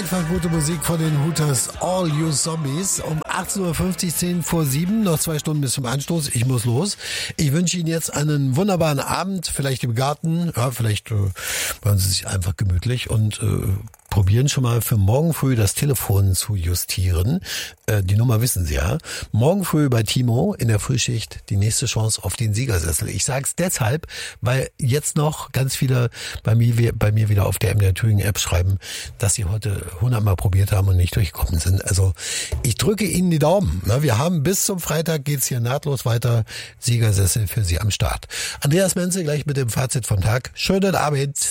Einfach gute Musik von den Hooters, All You Zombies. Um 18.50 Uhr, 10 vor 7, noch 2 Stunden bis zum Anstoß. Ich muss los. Ich wünsche Ihnen jetzt einen wunderbaren Abend, vielleicht im Garten. Ja, vielleicht machen Sie sich einfach gemütlich und probieren schon mal für morgen früh das Telefon zu justieren. Die Nummer wissen Sie ja. Morgen früh bei Timo in der Frühschicht die nächste Chance auf den Siegersessel. Ich sage es deshalb, weil jetzt noch ganz viele bei mir wieder auf der MDR Thüringen App schreiben, dass sie heute 100-mal probiert haben und nicht durchgekommen sind. Also ich drücke Ihnen die Daumen. Wir haben bis zum Freitag geht's hier nahtlos weiter. Siegersessel für Sie am Start. Andreas Menze gleich mit dem Fazit vom Tag. Schönen Abend.